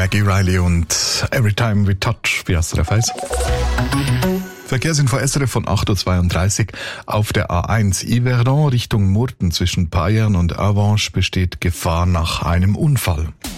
Maggie Riley und Every Time We Touch. Wie hast du der Face? Verkehrsinfo SRF von 8.32 Uhr. Auf der A1 Yverdon Richtung Murten zwischen Payern und Avanches besteht Gefahr nach einem Unfall.